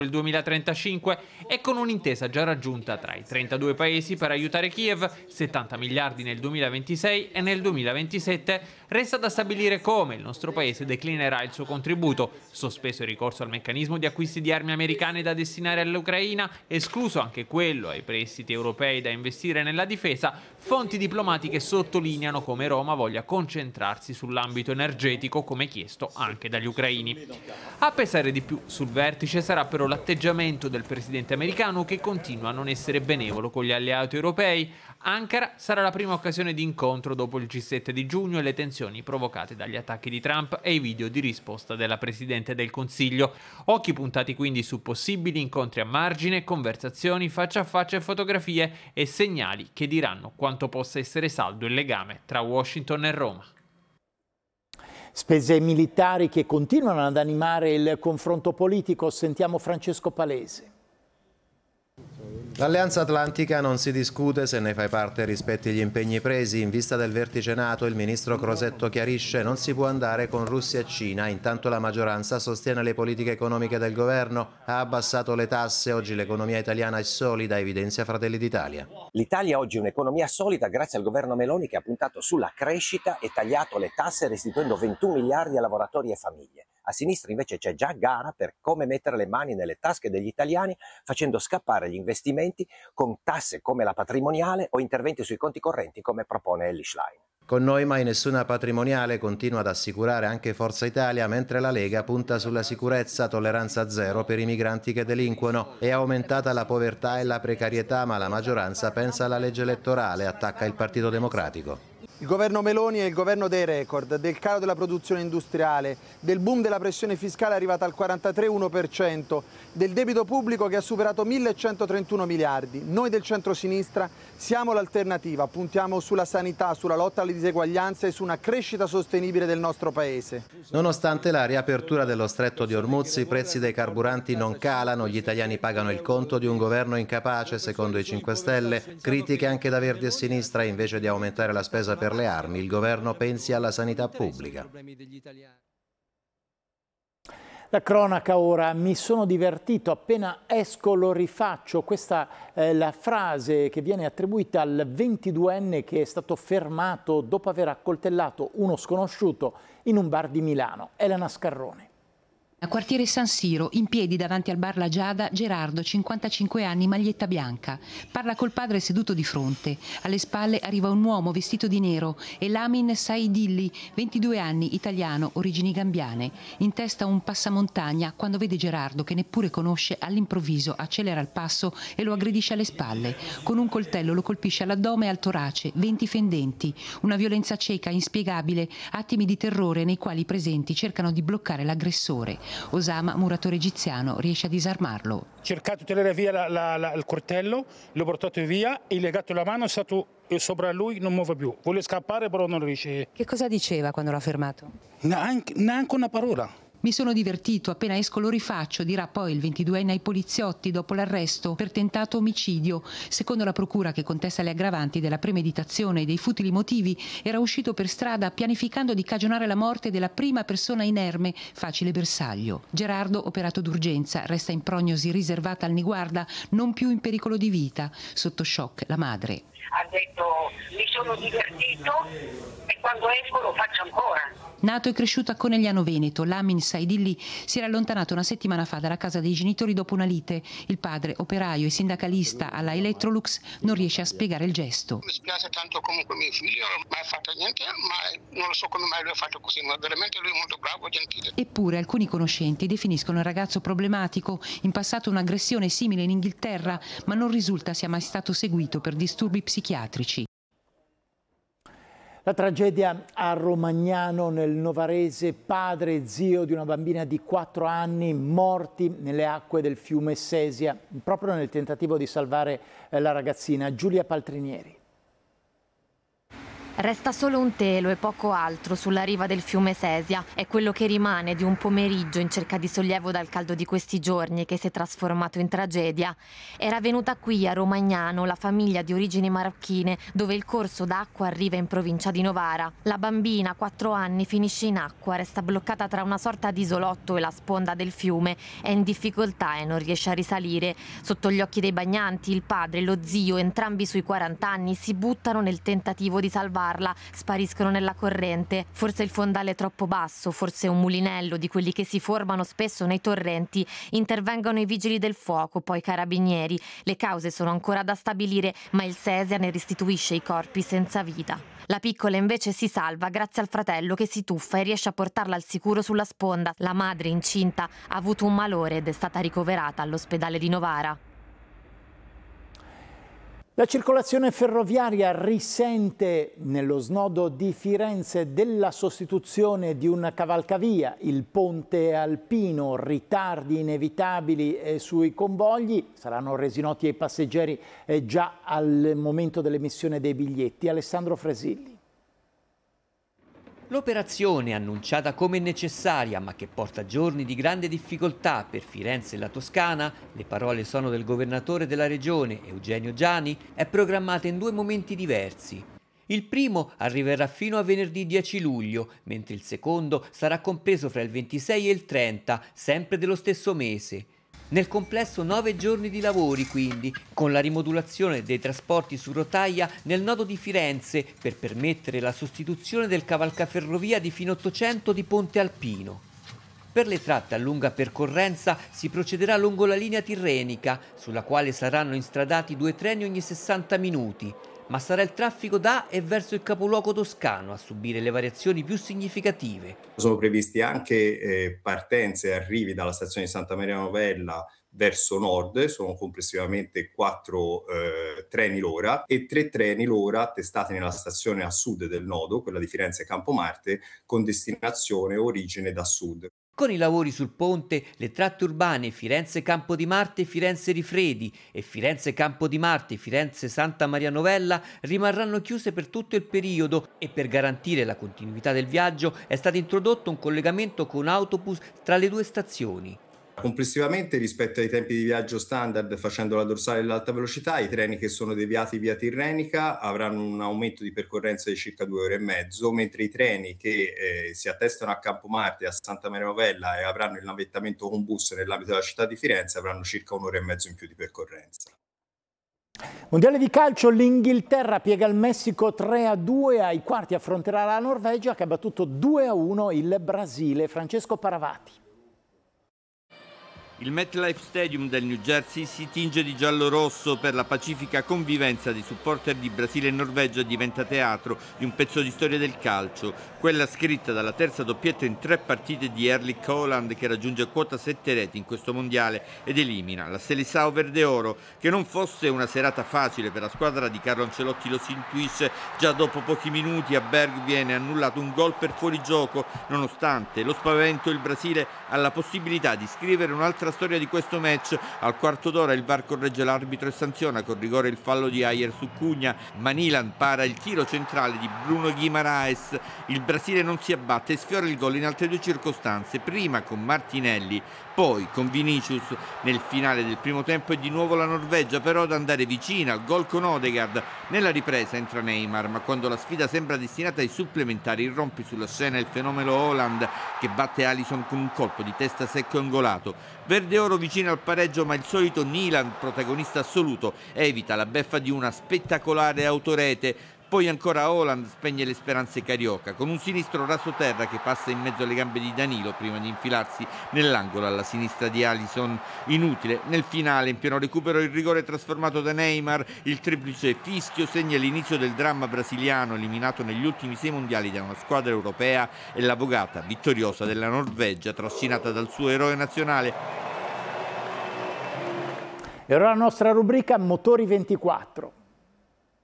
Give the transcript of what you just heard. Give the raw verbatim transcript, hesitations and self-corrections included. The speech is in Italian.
il duemilatrentacinque e con un'intesa già raggiunta tra i trentadue paesi per aiutare Kiev, settanta miliardi nel duemilaventisei e nel duemilaventisette, resta da stabilire come il nostro paese declinerà il suo contributo, sospeso il ricorso al meccanismo di acquisti di armi americane da destinare all'Ucraina, escluso anche quello ai prestiti europei da investire nella difesa. Fonti diplomatiche sottolineano come Roma voglia concentrarsi sull'ambito energetico, come chiesto anche dagli ucraini. A pesare di più sul vertice sarà però l'atteggiamento del presidente americano, che continua a non essere benevolo con gli alleati europei. Ankara sarà la prima occasione di incontro dopo il G sette di giugno e le tensioni provocate dagli attacchi di Trump e i video di risposta della Presidente del Consiglio. Occhi puntati quindi su possibili incontri a margine, conversazioni faccia a faccia e fotografie e segnali che diranno quanto possa essere saldo il legame tra Washington e Roma. Spese militari che continuano ad animare il confronto politico. Sentiamo Francesco Palese. L'Alleanza Atlantica non si discute se ne fai parte rispetti gli impegni presi. In vista del vertice NATO, il ministro Crosetto chiarisce: non si può andare con Russia e Cina. Intanto la maggioranza sostiene le politiche economiche del governo, ha abbassato le tasse, oggi l'economia italiana è solida, evidenzia Fratelli d'Italia. L'Italia oggi è un'economia solida grazie al governo Meloni, che ha puntato sulla crescita e tagliato le tasse, restituendo ventuno miliardi a lavoratori e famiglie. A sinistra invece c'è già gara per come mettere le mani nelle tasche degli italiani, facendo scappare gli investimenti con tasse come la patrimoniale o interventi sui conti correnti come propone Elly Schlein. Con noi mai nessuna patrimoniale, continua ad assicurare anche Forza Italia, mentre la Lega punta sulla sicurezza, tolleranza zero per i migranti che delinquono. È aumentata la povertà e la precarietà, ma la maggioranza pensa alla legge elettorale, attacca il Partito Democratico. Il governo Meloni è il governo dei record, del calo della produzione industriale, del boom della pressione fiscale arrivata al quarantatré virgola uno per cento, del debito pubblico che ha superato millecentotrentuno miliardi. Noi del centro-sinistra siamo l'alternativa, puntiamo sulla sanità, sulla lotta alle diseguaglianze e su una crescita sostenibile del nostro Paese. Nonostante la riapertura dello stretto di Hormuz, i prezzi dei carburanti non calano, gli italiani pagano il conto di un governo incapace, secondo i cinque Stelle. Critiche anche da Verdi e Sinistra: invece di aumentare la spesa per le armi, il governo pensi alla sanità pubblica. La cronaca ora. Mi sono divertito, appena esco lo rifaccio. Questa è la frase che viene attribuita al ventiduenne che è stato fermato dopo aver accoltellato uno sconosciuto in un bar di Milano. Elena Scarrone. A quartiere San Siro, in piedi davanti al bar La Giada, Gerardo, cinquantacinque anni, maglietta bianca. Parla col padre seduto di fronte. Alle spalle arriva un uomo vestito di nero, Elamin Saidilli, ventidue anni, italiano, origini gambiane. In testa un passamontagna. Quando vede Gerardo, che neppure conosce, all'improvviso accelera il passo e lo aggredisce alle spalle. Con un coltello lo colpisce all'addome e al torace, venti fendenti. Una violenza cieca, inspiegabile, attimi di terrore nei quali i presenti cercano di bloccare l'aggressore. Osama, muratore egiziano, riesce a disarmarlo. Ho cercato di tirare via la, la, la, il coltello, l'ho portato via e legato la mano, è stato sopra lui, non muove più. Vuole scappare però non riesce. Che cosa diceva quando l'ha fermato? Neanche, neanche una parola. Mi sono divertito, appena esco lo rifaccio, dirà poi il ventiduenne ai poliziotti dopo l'arresto per tentato omicidio. Secondo la procura, che contesta le aggravanti della premeditazione e dei futili motivi, era uscito per strada pianificando di cagionare la morte della prima persona inerme, facile bersaglio. Gerardo, operato d'urgenza, resta in prognosi riservata al Niguarda, non più in pericolo di vita. Sotto shock la madre. Ha detto: mi sono divertito e quando esco lo faccio ancora. Nato e cresciuto a Conegliano Veneto, Lamin Saidilli si era allontanato una settimana fa dalla casa dei genitori dopo una lite. Il padre, operaio e sindacalista alla Electrolux, non riesce a spiegare il gesto. Mi spiace tanto comunque mio figlio, non ha mai fatto niente, ma non lo so come mai lui ha fatto così, ma veramente lui è molto bravo, gentile. Eppure alcuni conoscenti definiscono il ragazzo problematico, in passato un'aggressione simile in Inghilterra, ma non risulta sia mai stato seguito per disturbi psichiatrici. La tragedia a Romagnano nel Novarese, padre e zio di una bambina di quattro anni morti nelle acque del fiume Sesia, proprio nel tentativo di salvare la ragazzina. Giulia Paltrinieri. Resta solo un telo e poco altro sulla riva del fiume Sesia. È quello che rimane di un pomeriggio in cerca di sollievo dal caldo di questi giorni che si è trasformato in tragedia. Era venuta qui a Romagnano la famiglia di origini marocchine, dove il corso d'acqua arriva in provincia di Novara. La bambina, quattro anni, finisce in acqua, resta bloccata tra una sorta di isolotto e la sponda del fiume. È in difficoltà e non riesce a risalire. Sotto gli occhi dei bagnanti, il padre e lo zio, entrambi sui quaranta anni, si buttano nel tentativo di salvarla. Spariscono nella corrente. Forse il fondale è troppo basso, forse un mulinello di quelli che si formano spesso nei torrenti. Intervengono i vigili del fuoco, poi i carabinieri. Le cause sono ancora da stabilire, ma il Sesia ne restituisce i corpi senza vita. La piccola invece si salva grazie al fratello che si tuffa e riesce a portarla al sicuro sulla sponda. La madre, incinta, ha avuto un malore ed è stata ricoverata all'ospedale di Novara. La circolazione ferroviaria risente nello snodo di Firenze della sostituzione di un cavalcavia, il ponte alpino, ritardi inevitabili eh, sui convogli, saranno resi noti ai passeggeri eh, già al momento dell'emissione dei biglietti. Alessandro Fresilli. L'operazione, annunciata come necessaria ma che porta giorni di grande difficoltà per Firenze e la Toscana, le parole sono del governatore della regione, Eugenio Giani, è programmata in due momenti diversi. Il primo arriverà fino a venerdì dieci luglio, mentre il secondo sarà compreso fra il ventisei e il trenta, sempre dello stesso mese. Nel complesso nove giorni di lavori quindi, con la rimodulazione dei trasporti su rotaia nel nodo di Firenze per permettere la sostituzione del cavalcaferrovia di fine Ottocento di Ponte Alpino. Per le tratte a lunga percorrenza si procederà lungo la linea tirrenica, sulla quale saranno instradati due treni ogni sessanta minuti, ma sarà il traffico da e verso il capoluogo toscano a subire le variazioni più significative. Sono previsti anche eh, partenze e arrivi dalla stazione di Santa Maria Novella verso nord, sono complessivamente quattro eh, treni l'ora e tre treni l'ora attestati nella stazione a sud del nodo, quella di Firenze Campomarte, con destinazione origine da sud. Con i lavori sul ponte, le tratte urbane Firenze Campo di Marte e Firenze Rifredi e Firenze Campo di Marte e Firenze Santa Maria Novella rimarranno chiuse per tutto il periodo e per garantire la continuità del viaggio è stato introdotto un collegamento con autobus tra le due stazioni. Complessivamente rispetto ai tempi di viaggio standard facendo la dorsale dell'alta velocità, i treni che sono deviati via Tirrenica avranno un aumento di percorrenza di circa due ore e mezzo, mentre i treni che eh, si attestano a Campomarte e a Santa Maria Novella e avranno il navettamento con bus nell'ambito della città di Firenze avranno circa un'ora e mezzo in più di percorrenza. Mondiale di calcio, l'Inghilterra piega il Messico tre a due, ai quarti affronterà la Norvegia che ha battuto due a uno il Brasile. Francesco Paravati. Il MetLife Stadium del New Jersey si tinge di giallo-rosso per la pacifica convivenza di supporter di Brasile e Norvegia diventa teatro di un pezzo di storia del calcio, quella scritta dalla terza doppietta in tre partite di Erling Haaland che raggiunge quota sette reti in questo mondiale ed elimina la Seleção Verde Oro. Che non fosse una serata facile per la squadra di Carlo Ancelotti lo si intuisce già dopo pochi minuti. A Berg viene annullato un gol per fuorigioco, nonostante lo spavento il Brasile ha la possibilità di scrivere un'altra storia di questo match. Al quarto d'ora il V A R corregge l'arbitro e sanziona con rigore il fallo di Ayer su Cugna, ma Nilan para il tiro centrale di Bruno Guimaraes. Il Brasile non si abbatte e sfiora il gol in altre due circostanze, prima con Martinelli, poi con Vinicius nel finale del primo tempo e di nuovo la Norvegia però ad andare vicina al gol con Odegaard. Nella ripresa entra Neymar, ma quando la sfida sembra destinata ai supplementari irrompe sulla scena il fenomeno Haaland che batte Alisson con un colpo di testa secco e angolato. Verde Oro vicino al pareggio, ma il solito Nilan, protagonista assoluto, evita la beffa di una spettacolare autorete. Poi ancora Haaland spegne le speranze carioca con un sinistro rasoterra che passa in mezzo alle gambe di Danilo prima di infilarsi nell'angolo alla sinistra di Alisson. Inutile, nel finale in pieno recupero il rigore trasformato da Neymar, il triplice fischio segna l'inizio del dramma brasiliano eliminato negli ultimi sei mondiali da una squadra europea e l'avvogata vittoriosa della Norvegia trascinata dal suo eroe nazionale. E ora la nostra rubrica Motori ventiquattro.